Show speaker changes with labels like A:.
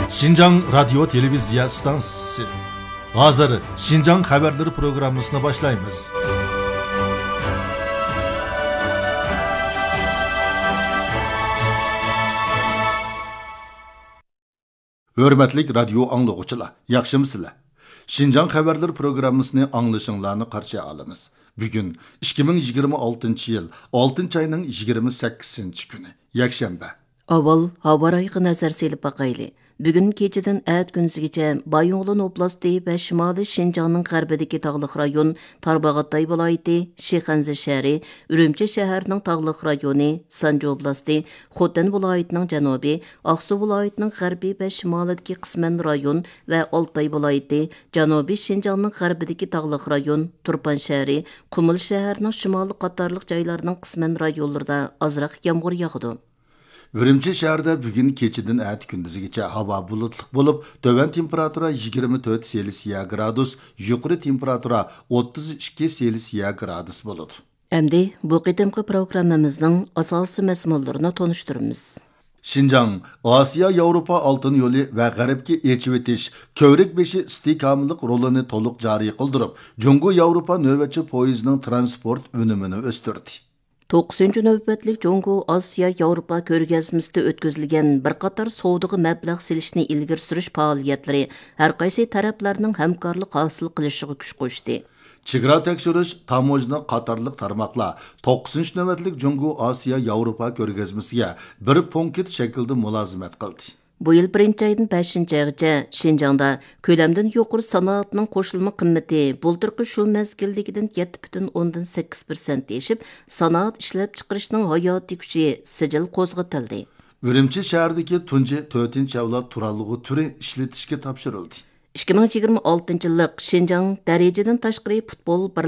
A: Şinjan Radyo Televizya Stansiyası. Hazır Şinjan Haberleri programmasına başlayımız. Hürmetlik radyo anlıqçılar, yaxşımısılar? Şinjan Haberleri programmasını anlaşınlarını qarşı alımız. Bugün 2026 yıl 6 ayının 28 günü, yakşembe.
B: Avval hava rayıqı nazar selip baqaylı. Bugün keçiden ət günüzgece Bayonğulun oblasti ve Şimali Şinjan'ın qərbideki tağlıq rayon, Tarbağatay vilayeti, Şixanzi şəhəri, Ürümçi şəhərinin tağlıq rayonu, Sanca oblasti, Xotan vilayetinin cənubi, Aksu vilayetinin qərbi ve şimalideki qismən rayon ve Altay vilayeti, Cənubi Şinjan'ın qərbideki tağlıq rayon, Turpan şəhəri, Qumul şəhərinin şimali qatarlıq caylarının qismən rayonlarda azraq yağmur yağdı.
A: Ürümçi şəhərdə bugün keçidin ət gündüzgəcə hava bulutluq olub, tövən temperatura 24 Selsiya gradus, yuqori temperatura 32 Selsiya gradus boludu.
B: Əmdi bu qitimqi programmamızның asası məzmunlarını tonuşturumuz.
A: Şinjan, Asiya Avropa altın yolu və Qərbki eçivetiş, kövrek beşi istikamlıq rolunu toluq cari qıldırıb, Cungu Avropa növbətçi poyizinin transport önümünü östürdü.
B: 9. növbətlik Cungu Asiya Avropa ko'rgazmasida o'tkazilgan bir qator savdoga mablag' selishni ilgari surish faoliyatlari har qaysi taraflarning hamkorlik hosil qilishiga kuch qo'shdi.
A: Chegara tekshirish, tamojna qatorliq tarmoqlar 9. navbatlik Cungu Asiya Avropa ko'rgazmasiga bir punkt shaklda mulozimat qildi.
B: Bu yıl 1 aydan 5 aygacha Şinjanda ko'lamdan yuqori sanoatning qo'shilma qimmati bulturqi shu mezgildagidan 7,8% yeshib, sanoat ishlab chiqarishning hayotiy kuchi sijil qo'zg'atildi.
A: Ürümçi shahridagi tunji 4 avlod turallig'i turi ishlatishga topshirildi.
B: 2026 yillik Şinjan darajadan tashqari futbol